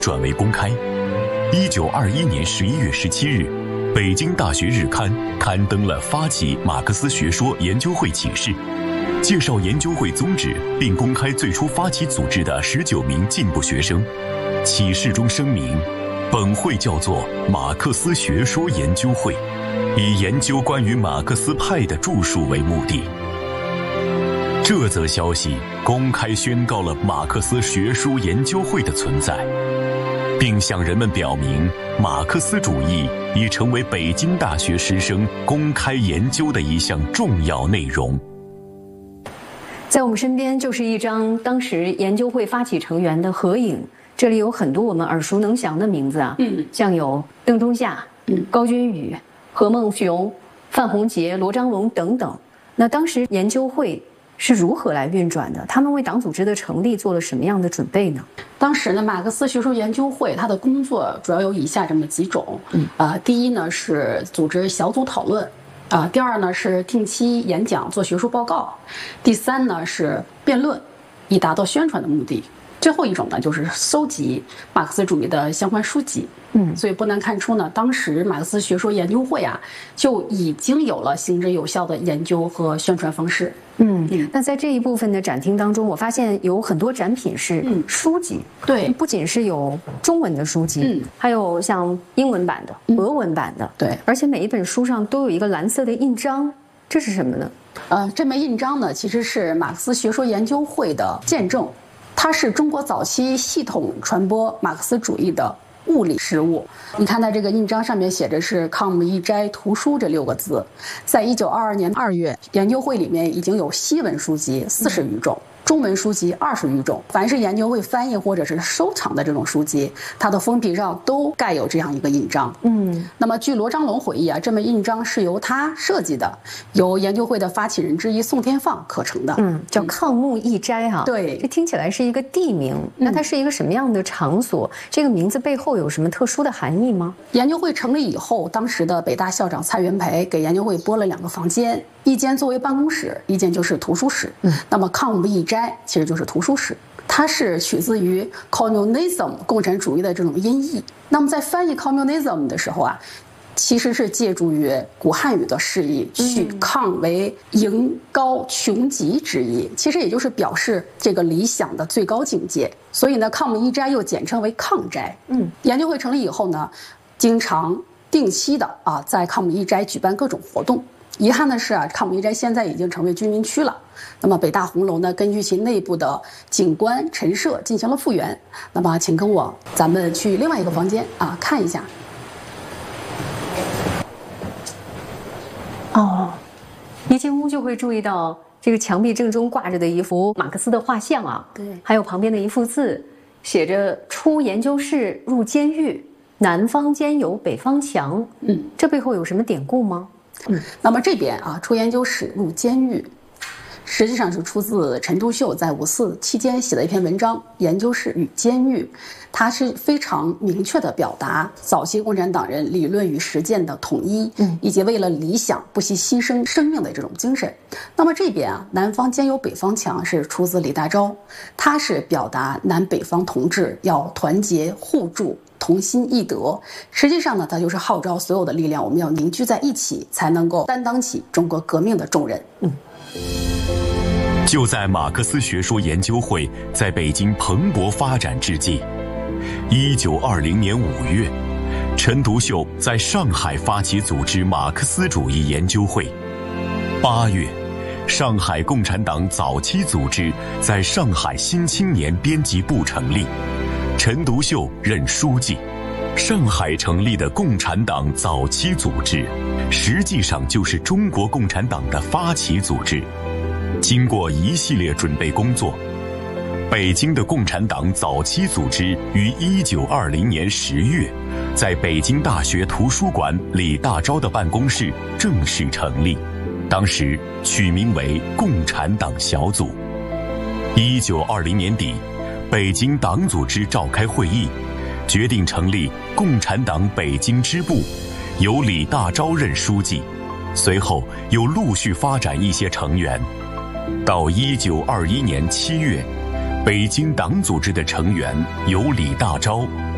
转为公开。1921年11月17日，北京大学日刊刊登了发起马克思学说研究会启事，介绍研究会宗旨，并公开最初发起组织的19名进步学生。启事中声明，本会叫做马克思学说研究会，以研究关于马克思派的著述为目的。这则消息公开宣告了马克思学说研究会的存在，并向人们表明马克思主义已成为北京大学师生公开研究的一项重要内容。 在我们身边就是一张当时研究会发起成员的合影，这里有很多我们耳熟能详的名字啊，像有邓中夏、高君宇、何孟雄、范洪杰、罗章龙等等。那当时研究会是如何来运转的？他们为党组织的成立做了什么样的准备呢？ 当时呢，马克思学说研究会它的工作主要有以下这么几种，第一呢是组织小组讨论，第二呢是定期演讲做学术报告，第三呢是辩论，以达到宣传的目的。最后一种呢，就是搜集马克思主义的相关书籍。所以不难看出呢，当时马克思学说研究会啊，就已经有了行之有效的研究和宣传方式。 那在这一部分的展厅当中，我发现有很多展品是书籍， 对， 不仅是有中文的书籍，还有像英文版的、俄文版的， 对， 而且每一本书上都有一个蓝色的印章，这是什么呢？ 这枚印章呢，其实是马克思学说研究会的见证。它是中国早期系统传播马克思主义的物理实物。你看它这个印章上面写着是康姆一斋图书这6个字。在1922年2月，研究会里面已经有西文书籍40余种，中文书籍20余种。凡是研究会翻译或者是收藏的这种书籍，它的封皮上都盖有这样一个印章。那么据罗章龙回忆啊，这枚印章是由他设计的，由研究会的发起人之一宋天放刻成的。 叫抗木一斋哈。 对， 这听起来是一个地名，那它是一个什么样的场所？这个名字背后有什么特殊的含义吗？ 研究会成立以后，当时的北大校长蔡元培给研究会拨了2个房间，一间作为办公室，一间就是图书室。那么抗木一斋其实就是图书室。它是取自于 communism 共产主义的这种音译。那么在翻译 communism 的时候啊，其实是借助于古汉语的释义，取抗为迎高穷极之意，其实也就是表示这个理想的最高境界。所以呢，抗姆一斋又简称为抗斋。研究会成立以后呢，经常定期的在抗姆一斋举办各种活动。遗憾的是抗姆一斋现在已经成为居民区了。那么北大红楼呢，根据其内部的景观陈设进行了复原。那么请跟我，咱们去另外一个房间看一下。 一进屋就会注意到这个墙壁正中挂着的一幅马克思的画像啊， 对， 还有旁边的一幅字，写着“出研究室入监狱，南方兼有北方墙”。这背后有什么典故吗？ 那么这边出研究室入监狱，实际上是出自陈独秀在5·4期间写的一篇文章《研究室与监狱》，它是非常明确地表达早期共产党人理论与实践的统一，以及为了理想不惜牺牲生命的这种精神。那么这边南方兼有北方墙是出自李大钊，他是表达南北方同志要团结互助，同心一德。实际上呢，它就是号召所有的力量，我们要凝聚在一起，才能够担当起中国革命的重任。 就在马克思学说研究会在北京蓬勃发展之际，1920年5月，陈独秀在上海发起组织马克思主义研究会。8月，上海共产党早期组织在上海新青年编辑部成立，陈独秀任书记。上海成立的共产党早期组织，实际上就是中国共产党的发起组织。经过一系列准备工作，北京的共产党早期组织于1920年10月，在北京大学图书馆李大钊的办公室正式成立，当时取名为共产党小组。1920年底，北京党组织召开会议，决定成立共产党北京支部，由李大钊任书记，随后又陆续发展一些成员。到1921年7月，北京党组织的成员由李大钊、